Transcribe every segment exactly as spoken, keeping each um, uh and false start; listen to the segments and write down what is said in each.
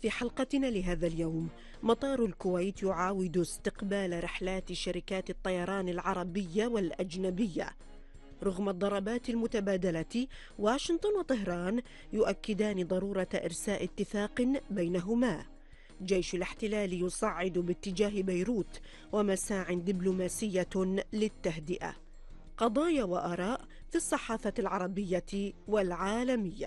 في حلقتنا لهذا اليوم، مطار الكويت يعاود استقبال رحلات شركات الطيران العربية والأجنبية. رغم الضربات المتبادلة، واشنطن وطهران يؤكدان ضرورة إرساء اتفاق بينهما. جيش الاحتلال يصعد باتجاه بيروت ومساع دبلوماسية للتهدئة. قضايا وآراء في الصحافة العربية والعالمية.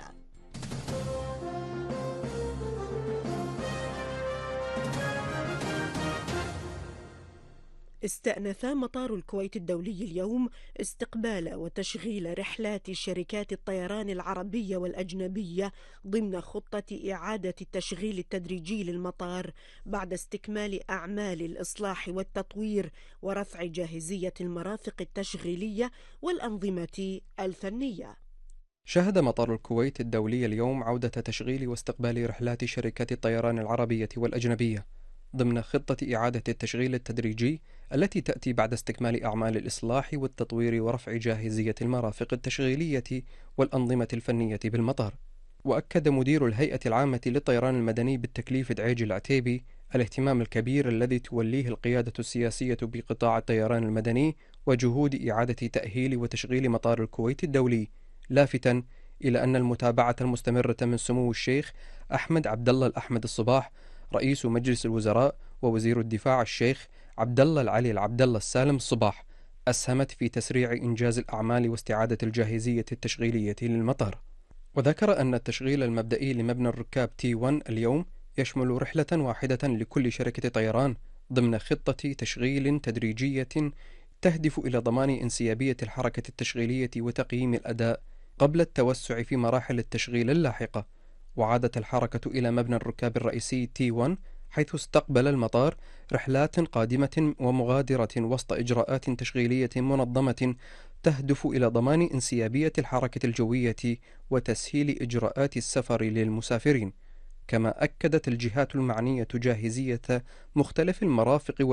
استأنف مطار الكويت الدولي اليوم استقبال وتشغيل رحلات شركات الطيران العربية والأجنبية ضمن خطة إعادة التشغيل التدريجي للمطار بعد استكمال أعمال الإصلاح والتطوير ورفع جاهزية المرافق التشغيلية والأنظمة الفنية. شهد مطار الكويت الدولي اليوم عودة تشغيل واستقبال رحلات شركات الطيران العربية والأجنبية ضمن خطة إعادة التشغيل التدريجي التي تأتي بعد استكمال أعمال الإصلاح والتطوير ورفع جاهزية المرافق التشغيلية والأنظمة الفنية بالمطار. وأكد مدير الهيئة العامة للطيران المدني بالتكليف دعيج العتيبي الاهتمام الكبير الذي توليه القيادة السياسية بقطاع الطيران المدني وجهود إعادة تأهيل وتشغيل مطار الكويت الدولي، لافتا إلى أن المتابعة المستمرة من سمو الشيخ أحمد عبد الله الأحمد الصباح رئيس مجلس الوزراء ووزير الدفاع الشيخ عبد الله العلي العبد الله السالم الصباح أسهمت في تسريع إنجاز الأعمال واستعادة الجاهزية التشغيلية للمطار. وذكر أن التشغيل المبدئي لمبنى الركاب تي واحد اليوم يشمل رحلة واحدة لكل شركة طيران ضمن خطة تشغيل تدريجية تهدف إلى ضمان انسيابية الحركة التشغيلية وتقييم الأداء قبل التوسع في مراحل التشغيل اللاحقة. وعادت الحركة إلى مبنى الركاب الرئيسي تي واحد حيث استقبل المطار رحلات قادمة ومغادرة وسط إجراءات تشغيلية منظمة تهدف إلى ضمان انسيابية الحركة الجوية وتسهيل إجراءات السفر للمسافرين. كما أكدت الجهات المعنية جاهزية مختلف المرافق